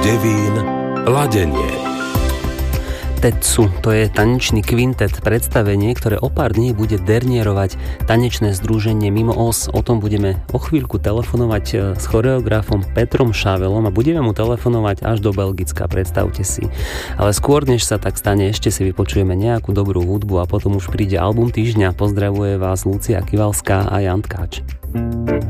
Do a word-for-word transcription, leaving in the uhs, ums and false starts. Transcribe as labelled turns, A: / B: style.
A: Devín Ladenie.
B: Tetsu, to je tanečný kvintet, predstavenie, ktoré o pár dní bude dernierovať tanečné združenie Mimo os. O tom budeme o chvíľku telefonovať s choreografom Petrom Šavelom a budeme mu telefonovať až do Belgicka, predstavte si. Ale skôr, než sa tak stane, ešte si vypočujeme nejakú dobrú hudbu a potom už príde album týždňa. Pozdravuje vás Lucia Kivalská a Jan Tkáč.